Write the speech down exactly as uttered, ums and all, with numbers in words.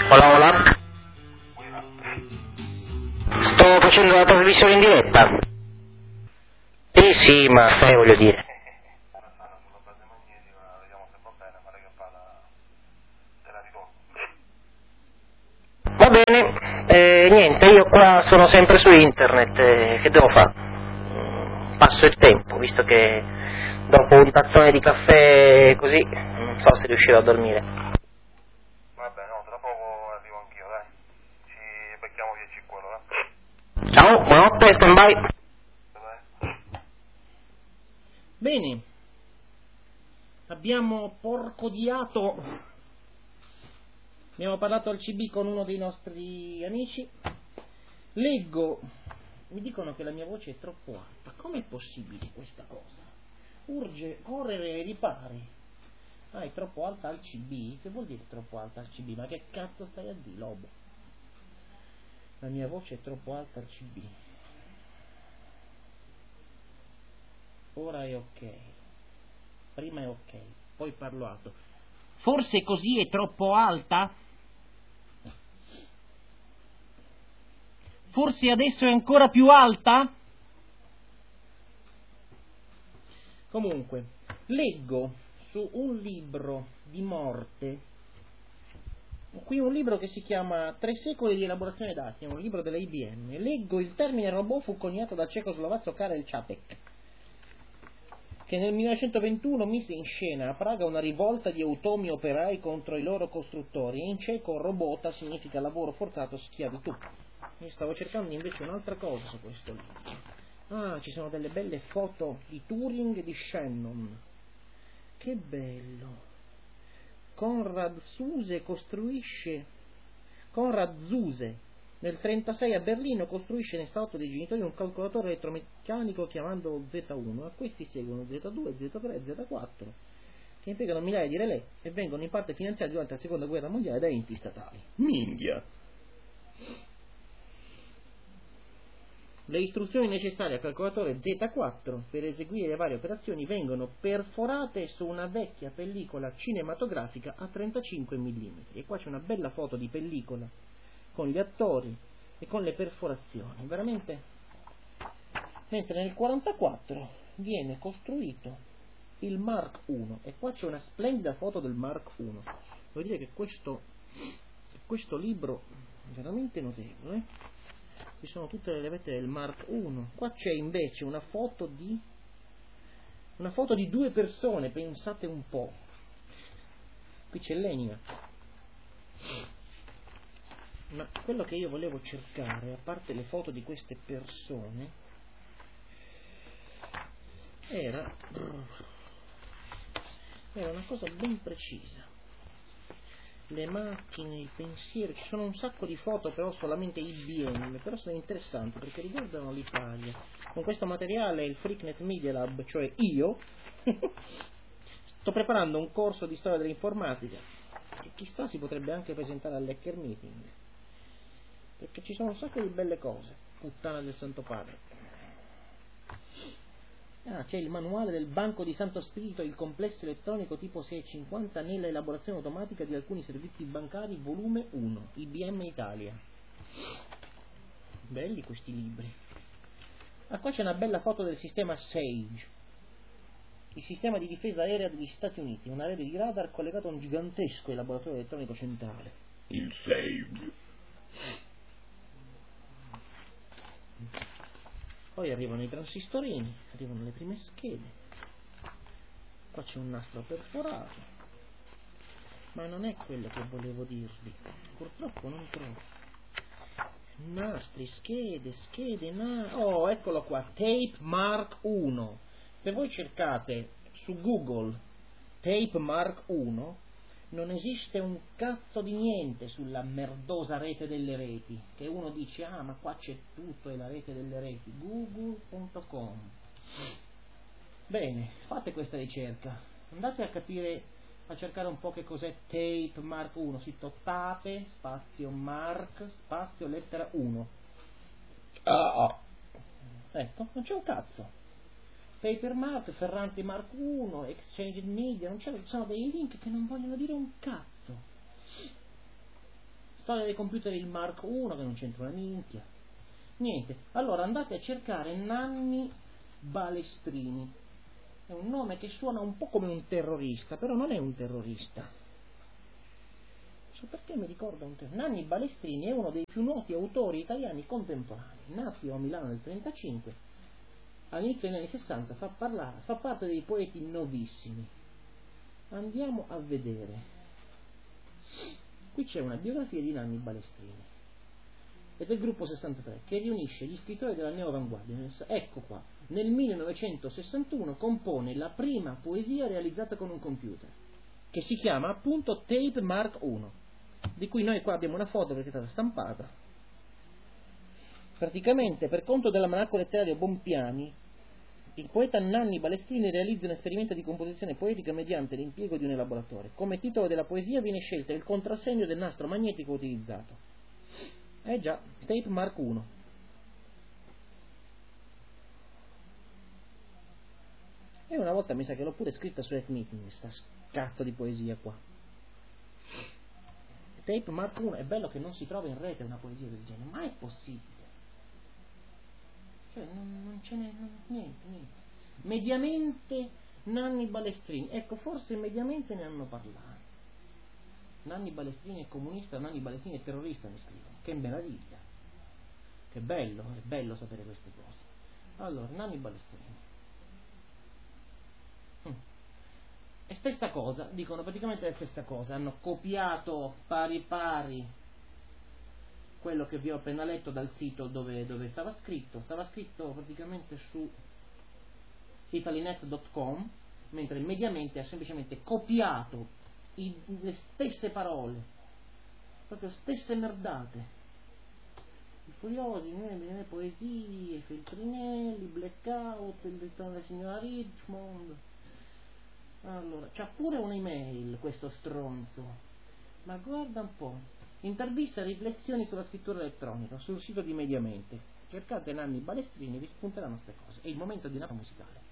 Hola, hola. Sto facendo la trasmissione in diretta. Sì, sì, ma sai, voglio dire. Va bene, eh, niente, io qua sono sempre su internet, eh, che devo fare? Mm, Passo il tempo, visto che dopo un tazzone di caffè così, non so se riuscirò a dormire. Vabbè, no, tra poco arrivo anch'io, dai. Ci becchiamo dieci quello, eh. Ciao, buonanotte, stand by. Dai. Bene, abbiamo porcodiato, abbiamo parlato al C B con uno dei nostri amici. Leggo, mi dicono che la mia voce è troppo alta. Com'è possibile questa cosa? Urge correre ai ripari. Ah, è troppo alta al C B? Che vuol dire troppo alta al C B? Ma che cazzo stai a dire, Lobo? La mia voce è troppo alta al C B. Ora è ok. Prima è ok, poi parlo alto. Forse così è troppo alta? Forse adesso è ancora più alta? Comunque, leggo su un libro di morte, qui un libro che si chiama Tre secoli di elaborazione dati, è un libro della I B M. Leggo: il termine robot fu coniato dal cecoslovacco Karel Čapek, che nel millenovecentoventuno mise in scena a Praga una rivolta di automi operai contro i loro costruttori, e in ceco robota significa lavoro forzato, schiavitù. Io stavo cercando invece un'altra cosa su questo libro. Ah, ci sono delle belle foto di Turing e di Shannon. Che bello. Konrad Zuse costruisce Konrad Zuse nel trentasei a Berlino costruisce nel salotto dei genitori un calcolatore elettromeccanico chiamandolo Z uno. A questi seguono Z due, Z tre, Z quattro, che impiegano migliaia di relè e vengono in parte finanziati durante la seconda guerra mondiale da enti statali. Minchia! Le istruzioni necessarie al calcolatore Z quattro per eseguire le varie operazioni vengono perforate su una vecchia pellicola cinematografica a trentacinque millimetri. E qua c'è una bella foto di pellicola con gli attori e con le perforazioni, veramente. Mentre nel quarantaquattro viene costruito il Mark uno, e qua c'è una splendida foto del Mark uno. Devo dire che questo, questo libro è veramente notevole. Ci sono tutte le levette del Mark uno. Qua c'è invece una foto di una foto di due persone, pensate un po'. Qui c'è l'Eniac. Ma quello che io volevo cercare, a parte le foto di queste persone, era era una cosa ben precisa. Le macchine, i pensieri, ci sono un sacco di foto, però solamente I B M, però sono interessanti perché riguardano l'Italia. Con questo materiale, il Freaknet Media Lab, cioè io, sto preparando un corso di storia dell'informatica che chissà si potrebbe anche presentare all'Hacker Meeting, perché ci sono un sacco di belle cose. Puttana del Santo Padre. Ah, c'è il manuale del Banco di Santo Spirito e il complesso elettronico tipo seicentocinquanta nella elaborazione automatica di alcuni servizi bancari, volume uno, I B M Italia. Belli questi libri. Ah, qua c'è una bella foto del sistema SAGE, il sistema di difesa aerea degli Stati Uniti, una rete di radar collegato a un gigantesco elaboratore elettronico centrale. Il SAGE. Poi arrivano i transistorini, arrivano le prime schede. Qua c'è un nastro perforato. Ma non è quello che volevo dirvi. Purtroppo non trovo. Nastri, schede, schede, na... Oh, eccolo qua, Tape Mark uno. Se voi cercate su Google Tape Mark uno, non esiste un cazzo di niente sulla merdosa rete delle reti, che uno dice: ah, ma qua c'è tutto, è la rete delle reti, google punto com. Bene, fate questa ricerca, andate a capire, a cercare un po' che cos'è Tape Mark uno, sito tape, spazio mark, spazio lettera uno. Ah. Ecco, non c'è un cazzo. Papermark, Ferranti Mark uno, Exchange Media, non c'è, ci sono dei link che non vogliono dire un cazzo. storia dei computer il Mark uno che non c'entra una minchia. Niente, allora andate a cercare Nanni Balestrini. È un nome che suona un po' come un terrorista, però non è un terrorista. So perché mi ricorda un terrorista. Nanni Balestrini è uno dei più noti autori italiani contemporanei, nato a Milano nel trentacinque, all'inizio degli anni sessanta, fa, parlare, fa parte dei poeti novissimi. Andiamo a vedere. Qui c'è una biografia di Nanni Balestrini e del gruppo sessantatré che riunisce gli scrittori della neoavanguardia. Ecco qua, nel millenovecentosessantuno compone la prima poesia realizzata con un computer, che si chiama appunto Tape Mark uno, di cui noi qua abbiamo una foto perché è stata stampata. Praticamente, per conto dell'almanacco letterario Bompiani, il poeta Nanni Balestrini realizza un esperimento di composizione poetica mediante l'impiego di un elaboratore. Come titolo della poesia viene scelto il contrassegno del nastro magnetico utilizzato. Eh già, Tape Mark uno. E una volta mi sa che l'ho pure scritta su Hackmeeting, questa cazzo di poesia qua. Tape Mark uno, è bello che non si trova in rete una poesia del genere, ma è possibile. Cioè, non, non ce n'è non, niente, niente. Mediamente Nanni Balestrini, ecco, forse mediamente ne hanno parlato. Nanni Balestrini è comunista, Nanni Balestrini è terrorista, mi scrivono. Che meraviglia. Che bello, è bello sapere queste cose. Allora, Nanni Balestrini. Mm. È stessa cosa, dicono praticamente la stessa cosa, hanno copiato pari pari quello che vi ho appena letto dal sito dove, dove stava scritto, stava scritto praticamente su italinet punto com, mentre mediamente ha semplicemente copiato i, le stesse parole, proprio stesse merdate. I Furiosi, le poesie, Feltrinelli, Blackout, il ritorno della signora Richmond. Allora, c'ha pure un'email questo stronzo, ma guarda un po'. Intervista e riflessioni sulla scrittura elettronica sul sito di Mediamente. Cercate Nanni Balestrini, vi spunteranno queste cose. È il momento di una musicale.